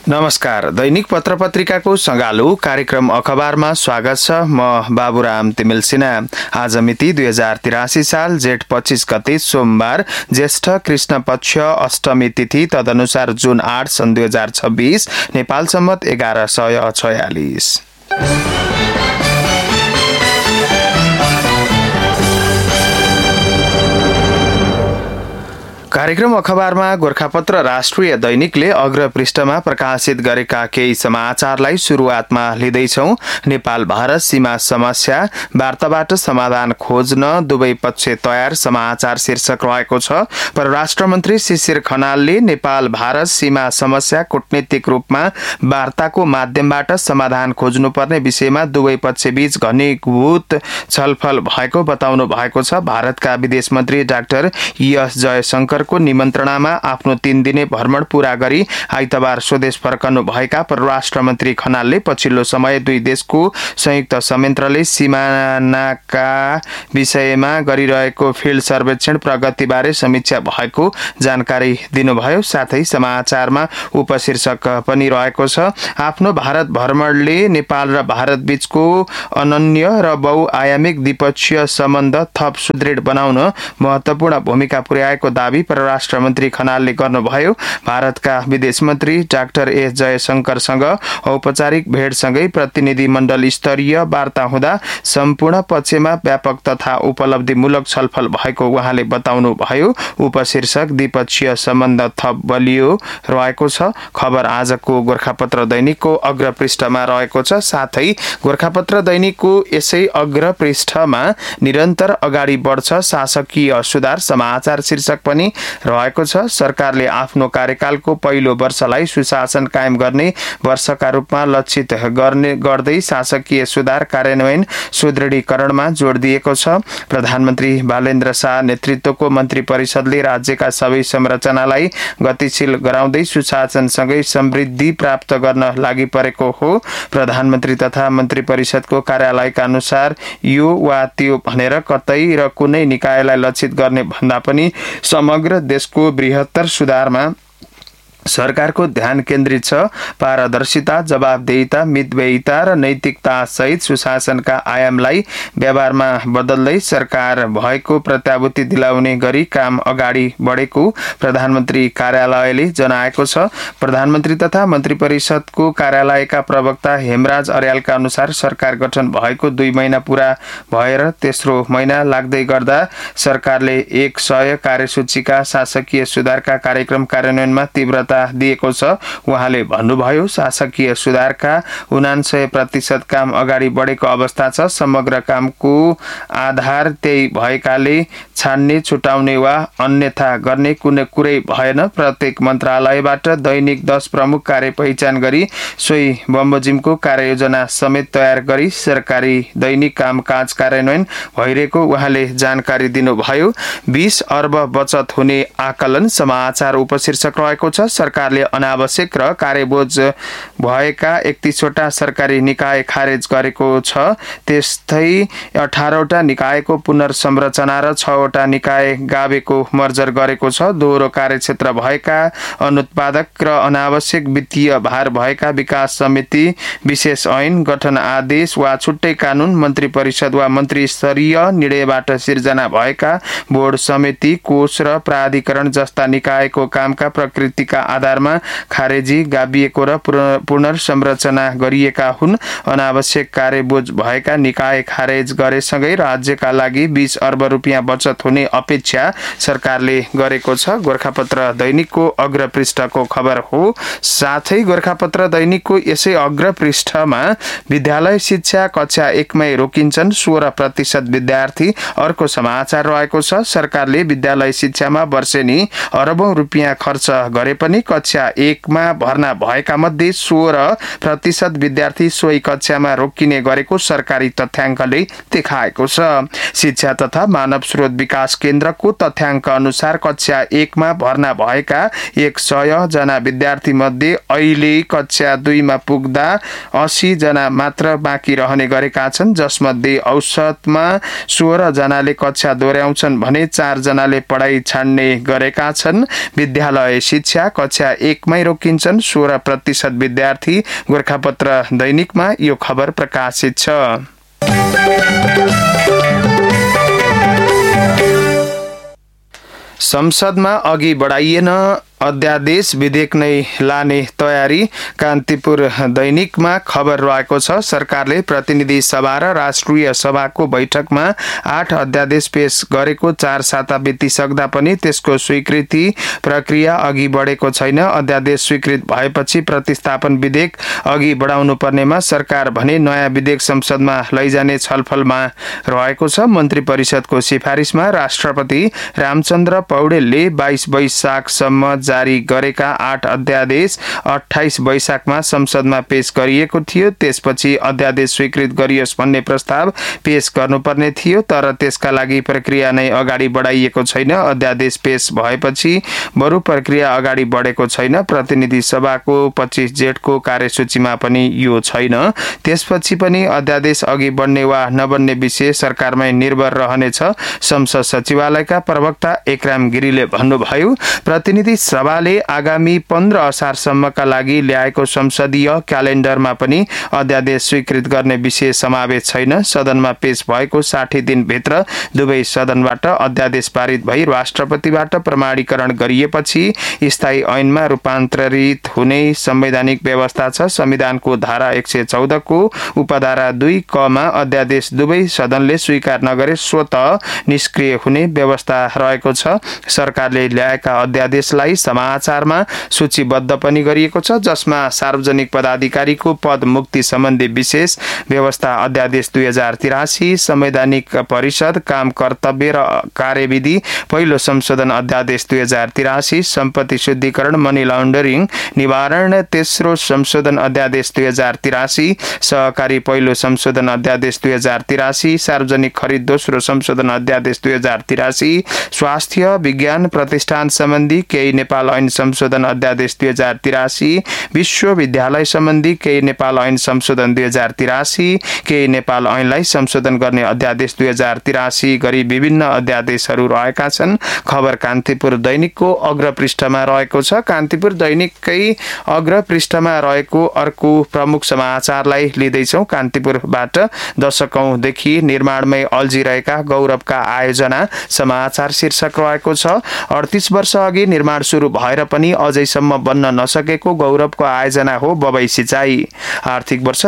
नमस्कार। दैनिक पत्रपत्रिकाको सँगालो कार्यक्रम अखबारमा स्वागत छ। म बाबुराम तिमिल सिन्हा। आज मिति 2083 साल जेठ 25 गते सोमबार, ज्येष्ठ कृष्ण पक्ष अष्टमी तिथि, तदनुसार जुन 8 सन् 2026, नेपाल सम्मत 1146। कार्यक्रम अखबारमा गोरखापत्र राष्ट्रिय दैनिकले अग्र पृष्ठमा प्रकाशित गरेका केही समाचारलाई सुरुवातमा लिँदैछौं। नेपाल भारत सीमा समस्या, वार्ताबाट समाधान खोज्न दुवै पक्ष तयार, समाचार शीर्षक रहेको छ। परराष्ट्र मन्त्री शिशिर खनालले नेपाल भारत सीमा समस्या कूटनीतिक रूपमा वार्ताको माध्यमबाट समाधान खोज्नुपर्ने विषयमा दुवै पक्षबीच घनीभूत छलफल भएको बताउनु भएको छ। भारतका विदेश मन्त्री डाक्टर एस जयशंकर को निमन्त्रणामा आफ्नो 3 दिने भ्रमण पूरा गरी आइतबार स्वदेश फर्कनु भएका परराष्ट्र मन्त्री खनालले पछिल्लो समय दुई देशको संयुक्त संयन्त्रले सीमानाका विषयमा गरिरहेको फिल्ड सर्वेक्षण प्रगतिबारे समीक्षा भएको जानकारी दिनुभयो। साथै समाचारमा उपशीर्षक पनि रहेको छ, आफ्नो भारत भ्रमणले नेपाल र भारत बीचको अनन्य र बहुआयामिक द्विपक्षीय सम्बन्ध थप सुदृढ बनाउन महत्वपूर्ण भूमिका पुर्याएको दावी परराष्ट्र मन्त्री खनालले गर्नुभयो। भारतका विदेश मन्त्री डाक्टर एस जयशंकरसँग औपचारिक भेटसँगै प्रतिनिधि मण्डल स्तरीय वार्ता हुँदा सम्पूर्ण पक्षमा व्यापक तथा उपलब्धिमूलक छलफल भएको उहाँले बताउनु भयो। उपशीर्षक द्विपक्षीय सम्बन्ध थप बलियो रहेको छ। खबर आजको गोरखापत्र दैनिकको अग्र पृष्ठमा रहेको छ। साथै गोरखापत्र दैनिकको यसै अग्र पृष्ठमा निरन्तर अगाडि बढ्छ शासकीय सुधार, समाचार शीर्षक पनि रहेको छ। सरकारले आफ्नो कार्यकालको पहिलो वर्षलाई सुशासन कायम गर्ने वर्षका रूपमा लक्षित गर्दै शासकीय सुधार कार्यान्वयन सुदृढीकरणमा जोड दिएको छ। प्रधानमन्त्री बालेन्द्र शाह नेतृत्वको मन्त्री परिषदले राज्यका सबै संरचनालाई गतिशील गराउँदै सुशासनसँगै समृद्धि प्राप्त गर्न लागि परेको हो। प्रधानमन्त्री तथा मन्त्री परिषदको कार्यालयका अनुसार यो वा त्यो भनेर कतै र कुनै निकायलाई लक्षित गर्ने भन्दा पनि समग्र देशको बृहत्तर सुधारमा सरकारको ध्यान केन्द्रित छ। पारदर्शिता, जवाबदेहिता, मितव्ययिता र नैतिकता सहित सुशासनका आयामलाई व्यवहारमा बदल्दै सरकार भएको प्रत्याभूति दिलाउने गरी काम अगाडि बढेको प्रधानमन्त्री कार्यालयले जनाएको छ। प्रधानमन्त्री तथा मन्त्री परिषदको कार्यालयका प्रवक्ता हेमराज अर्यालका अनुसार सरकार गठन भएको 2 महिना पूरा भएर तेस्रो महिना लाग्दै गर्दा सरकारले 100 कार्यसूचीका शासकीय सुधारका कार्यक्रम कार्यान्वयनमा तीव्रता दिएको छ। उहाँले भन्नुभयो, शासकीय सुधारका 99% काम अगाडि बढेको अवस्था छ। समग्र कामको आधार त्यही भएकाले छान्ने, छुटाउने वा अन्यथा गर्ने कुनै कुरै भएन। प्रत्येक मन्त्रालयबाट दैनिक 10 प्रमुख कार्य पहिचान गरी सोही बमोजिमको कार्ययोजना समेत तयार गरी सरकारी दैनिक कामकाज कार्यान्वयन भइरहेको उहाँले जानकारी दिनुभयो। 20 अर्ब बचत हुने आकलन, समाचार उपशीर्षक रहेको छ। सरकारले अनावश्यक र कार्यबोझ भएका 31वटा सरकारी निकाय खारेज गरेको छ। त्यस्तै 18वटा निकायको पुनर्संरचना र 6वटा निकाय गावेको मर्जर गरेको छ। दोहोरो कार्यक्षेत्र भएका, अनुत्पादक र अनावश्यक वित्तीय भार भएका विकास समिति, विशेष ऐन, गठन आदेश वा छुट्टै कानून, मन्त्री परिषद वा मन्त्री स्तरीय निर्णयबाट सिर्जना भएका बोर्ड समिति, कोष र प्राधिकरण जस्ता निकायको कामका प्रकृतिका आधारमा खारेजी गाभिएको र पुनर्संरचना गरिएका हुन्। अनावश्यक कार्यबोझ भएका निकाय खारेज गरेसँगै राज्यका लागि 20 अर्ब रुपियाँ बचत हुने अपेक्षा सरकारले गरेको छ। गोरखापत्र दैनिकको अग्र पृष्ठको खबर हो। साथै गोरखापत्र दैनिकको यसै अग्र पृष्ठमा विद्यालय शिक्षा कक्षा 1 मै रोकिन्छन् 16% विद्यार्थी, अर्को समाचार रहेको छ। सरकारले विद्यालय शिक्षामा वर्षेनी अरबौं रुपियाँ खर्च गरे पनि कक्षा 1 मा भर्ना भएका मध्ये 16% विद्यार्थी सोही कक्षामा रोकिने गरेको सरकारी तथ्याङ्कले देखाएको छ। शिक्षा तथा मानव स्रोत विकास केन्द्रको तथ्याङ्क अनुसार कक्षा 1 मा भर्ना भएका 100 जना विद्यार्थी मध्ये अहिले कक्षा 2 मा पुग्दा 80 जना मात्र बाँकी रहने गरेका छन्, जसमध्ये औसतमा 16 जनाले कक्षा दोहोर्याउँछन् भने 4 जनाले पढाइ छाड्ने गरेका छन्। विद्यालय शिक्षा कक्षा 1 मै रोकिन्छन् 16% विद्यार्थी। गोरखापत्र दैनिकमा यो खबर प्रकाशित छ। संसदमा अघि बढाइएन अध्यादेश विधेयक नै लाने तयारी। कान्तिपुर दैनिकमा खबर रहेको छ। सरकारले प्रतिनिधि सभा र राष्ट्रिय सभाको बैठकमा 8 अध्यादेश पेश गरेको 4 साता बितिसक्दा पनि त्यसको स्वीकृति प्रक्रिया अघि बढेको छैन। अध्यादेश स्वीकृत भएपछि प्रतिस्थापन विधेयक अघि बढाउनु पर्नेमा सरकार भने नयाँ विधेयक संसदमा लैजाने छलफलमा रहेको छ। मन्त्री परिषदको सिफारिसमा राष्ट्रपति रामचन्द्र पौडेलले 22 वैशाखसम्म जारी गरेका 8 अध्यादेश 28 वैशाखमा संसदमा पेश गरिएको थियो। त्यसपछि अध्यादेश स्वीकृत गरियोस् भन्ने प्रस्ताव पेश गर्नुपर्ने थियो, तर त्यसका लागि प्रक्रिया नै अगाडि बढाइएको छैन। अध्यादेश पेश भएपछि बरु प्रक्रिया अगाडि बढेको छैन। प्रतिनिधि सभाको 25 जेठको कार्यसूचीमा पनि यो छैन। त्यसपछि पनि अध्यादेश अघि बढ्ने वा नबढ्ने विषय सरकारमै निर्भर रहनेछ। संसद सचिवालयका प्रवक्ता एकराम गिरीले भन्नुभयो, प्रतिनिधि सभाले आगामी 15 असारसम्मका लागि ल्याएको संसदीय क्यालेन्डरमा पनि अध्यादेश स्वीकृत गर्ने विषय समावेश छैन। सदनमा पेश भएको 60 दिनभित्र दुवै सदनबाट अध्यादेश पारित भई राष्ट्रपतिबाट प्रमाणीकरण गरिएपछि स्थायी ऐनमा रूपान्तरित हुने संवैधानिक व्यवस्था छ। संविधानको धारा 114 को उपधारा 2 क मा अध्यादेश दुवै सदनले स्वीकार नगरे स्वतः निष्क्रिय हुने व्यवस्था रहेको छ। सरकारले ल्याएका अध्यादेशलाई समाचारमा सूचीबद्ध पनि गरिएको छ, जसमा सार्वजनिक पदाधिकारीको पद मुक्ति सम्बन्धी विशेष व्यवस्था अध्यादेश 2083, संवैधानिक परिषद काम कर्तव्य र कार्यविधि पहिलो संशोधन अध्यादेश 2083, सम्पत्ति शुद्धिकरण मनी लाउन्डरिङ निवारण तेस्रो संशोधन अध्यादेश 2083, सहकारी पहिलो संशोधन अध्यादेश 2083, सार्वजनिक खरिद दोस्रो संशोधन अध्यादेश 2083, स्वास्थ्य विज्ञान प्रतिष्ठान सम्बन्धी केही नेपाल ऐन संशोधन अध्यादेश 2083, विश्वविद्यालय सम्बन्धी केही नेपाल ऐन संशोधन 2083, केही नेपाल ऐनलाई संशोधन गर्ने अध्यादेश 2083 गरी विभिन्न अध्यादेशहरू रहेका छन्। खबर कान्तिपुर दैनिकको अग्रपृष्ठमा रहेको छ। कान्तिपुर दैनिककै अग्रपृष्ठमा रहेको अर्को प्रमुख समाचारलाई लिँदैछौँ। कान्तिपुरबाट दशकौंदेखि निर्माणमै अल्झिरहेका गौरवका आयोजना समाचार शीर्षक रहेको छ। 38 वर्ष अघि निर्माण सुरु भएर पनि अझैसम्म बन्न नसकेको गौरवको आयोजना हो बबई सिँचाइ। आर्थिक वर्ष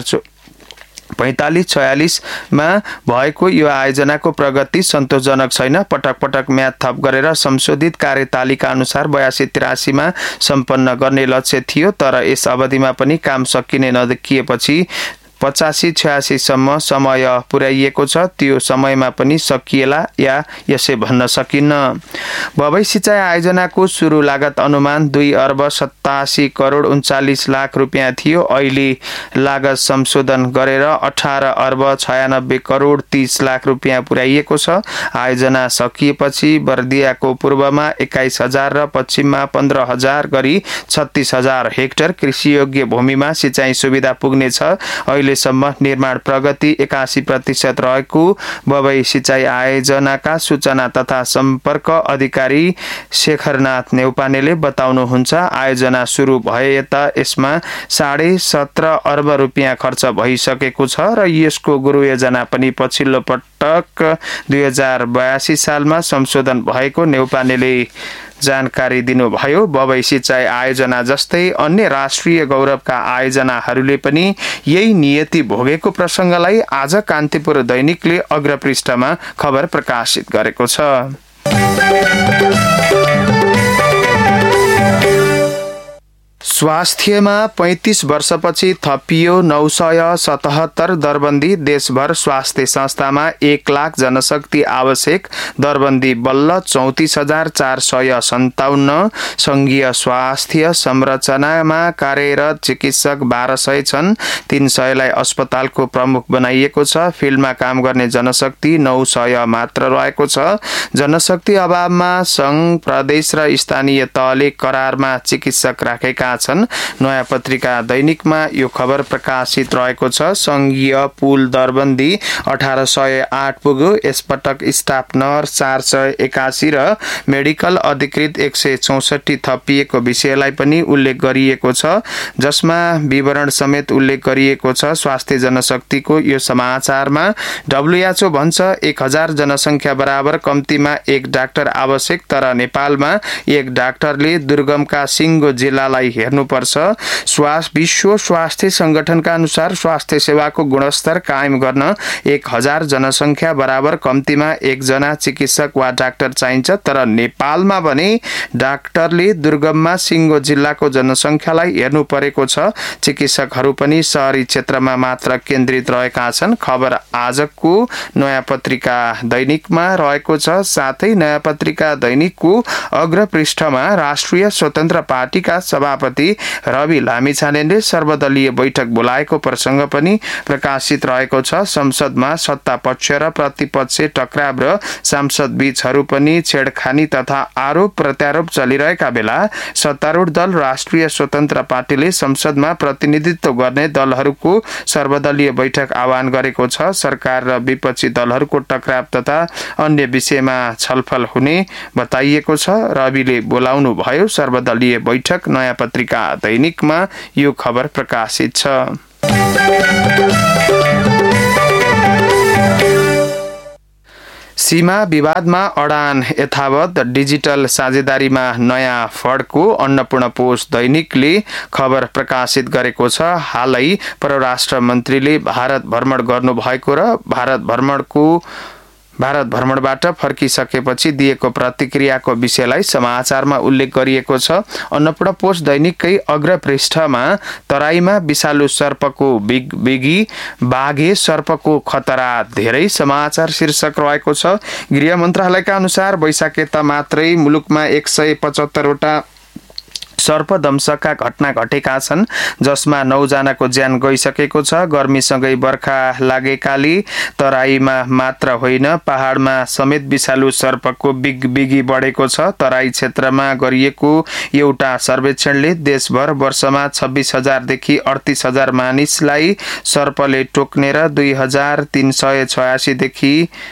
2045-46 मा भएको यो आयोजनाको प्रगति सन्तोषजनक छैन। पटक पटक म्याद थप गरेर संशोधित कार्यतालिका अनुसार 82-83 मा सम्पन्न गर्ने लक्ष्य थियो, तर यस अवधिमा पनि काम सकिने नदेखिएपछि 85-86 सम्म समय पुर्याइएको छ। त्यो समयमा पनि सकिएला या यसै भन्न सकिन्न। बबई सिँचाइ आयोजनाको सुरु लागत अनुमान 2 अर्ब 87 करोड 39 लाख रुपियाँ थियो। अहिले लागत संशोधन गरेर 18 अर्ब 96 करोड 30 लाख रुपियाँ पुर्याइएको छ। आयोजना सकिएपछि बर्दियाको पूर्वमा 21,000 र पश्चिममा 15,000 गरी 36,000 हेक्टर कृषियोग्य भूमिमा सिँचाइ सुविधा पुग्नेछ। अहिलेसम्म निर्माण प्रगति 81% रहेको बबई सिँचाइ आयोजनाका सूचना तथा सम्पर्क अधिकारी शेखरनाथ नेउपानेले बताउनुहुन्छ। आयोजना सुरु भए त यसमा 17.5 अर्ब रुपियाँ खर्च भइसकेको छ र यसको गुरुयोजना पनि पछिल्लो पटक 2082 सालमा संशोधन भएको नेउपानेले जानकारी दिनुभयो। बबई सिँचाइ आयोजना जस्तै अन्य राष्ट्रिय गौरवका आयोजनाहरूले पनि यही नियति भोगेको प्रसंगलाई आज कान्तिपुर दैनिकले अग्रपृष्ठमा खबर प्रकाशित गरेको छ। स्वास्थ्यमा 35 वर्षपछि थपियो 977 दरबन्दी। देशभर स्वास्थ्य संस्थामा 1 लाख जनशक्ति आवश्यक। दरबन्दी बल्ल 34,457। संघीय स्वास्थ्य संरचनामा कार्यरत चिकित्सक 1200 छन्। 300लाई अस्पतालको प्रमुख बनाइएको छ। फिल्डमा काम गर्ने जनशक्ति 900 मात्र रहेको छ। जनशक्ति अभावमा संघ, प्रदेश र स्थानीय तहले करारमा चिकित्सक राखेका छन्। नयाँ पत्रिका दैनिकमा यो खबर प्रकाशित रहेको छ। संघीय पुल दरबन्दी 1808 पुग्यो। यसपटक स्टाफ नर्स 481 र मेडिकल अधिकृत 164 थपिएको विषयलाई पनि उल्लेख गरिएको छ, जसमा विवरण समेत उल्लेख गरिएको छ। स्वास्थ्य जनशक्तिको यो समाचारमा WHO भन्छ 1000 जनसङ्ख्या बराबर कम्तीमा एक डाक्टर आवश्यक, तर नेपालमा एक डाक्टरले दुर्गमका सिङ्गो जिल्लालाई हेर्नुपर्छ। विश्व स्वास्थ्य संगठनका अनुसार स्वास्थ्य सेवाको गुणस्तर कायम गर्न 1000 जनसङ्ख्या बराबर कम्तीमा एकजना चिकित्सक वा डाक्टर चाहिन्छ, तर नेपालमा भने डाक्टरले दुर्गममा सिङ्गो जिल्लाको जनसङ्ख्यालाई हेर्नु परेको छ। चिकित्सकहरू पनि शहरी क्षेत्रमा मात्र केन्द्रित रहेका छन्। खबर आजको नयाँ पत्रिका दैनिकमा रहेको छ। साथै नयाँ पत्रिका दैनिकको अग्र पृष्ठमा राष्ट्रिय स्वतन्त्र पार्टीका सभापति रवि लामिछानेले सर्वदलीय बैठक बोलाएको प्रसंग पनि प्रकाशित रहेको छ। संसदमा सत्ता पक्ष र प्रतिपक्ष टक्राव र सांसद बीचहरू पनि छेडखानी तथा आरोप प्रत्यारोप चलिरहेका बेला सत्तारूढ दल राष्ट्रिय स्वतन्त्र पार्टीले संसदमा प्रतिनिधित्व गर्ने दलहरूको सर्वदलीय बैठक आह्वान गरेको छ। सरकार र विपक्षी दलहरूको टक्राव तथा अन्य विषयमा छलफल हुने बताइएको छ। रविले बोलाउनु भयो सर्वदलीय बैठक। नयाँ पत्रिका दैनिकमा यो खबर प्रकाशित छ। सीमा विवादमा अडान यथावत, डिजिटल साझेदारीमा नयाँ फड्को अन्नपूर्ण पोस्ट दैनिकले खबर प्रकाशित गरेको छ। हालै परराष्ट्र मन्त्रीले भारत भ्रमण गर्नुभएको र भारत भ्रमणबाट फर्किसकेपछि दिएको प्रतिक्रियाको विषयलाई समाचारमा उल्लेख गरिएको छ। अन्नपूर्ण पोस्ट दैनिककै अग्र पृष्ठमा तराईमा विषालु सर्पको बिगी, बाघे सर्पको खतरा धेरै समाचार शीर्षक रहेको छ। गृह मन्त्रालयका अनुसार वैशाख यता मात्रै मुलुकमा 175 वटा सर्पदंशका घटना घटेका छन्, जसमा 9 जनाको ज्यान गइसकेको छ। गर्मीसँगै बर्खा लागेकाले तराईमा मात्र होइन पहाडमा समेत विषालु सर्पको बिगी बढेको छ। तराई क्षेत्रमा गरिएको एउटा सर्वेक्षणले देशभर वर्षमा 26,000 देखि 38,000 मानिसलाई सर्पले टोक्ने र 2,386 देखि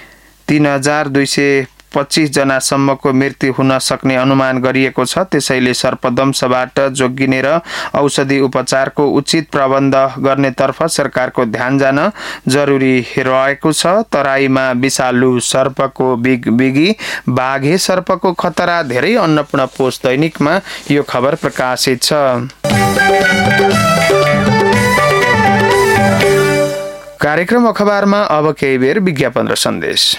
3,225 जनासम्मको मृत्यु हुन सक्ने अनुमान गरिएको छ। त्यसैले सर्पदंशबाट जोगिने र औषधि उपचारको उचित प्रबन्ध गर्नेतर्फ सरकारको ध्यान जान जरुरी रहेको छ। तराईमा विषालु सर्पको बिगी, बाघे सर्पको खतरा धेरै अन्नपूर्ण पोस्ट दैनिकमा यो खबर प्रकाशित छ। कार्यक्रम अखबारमा अब केही बेर विज्ञापन र सन्देश।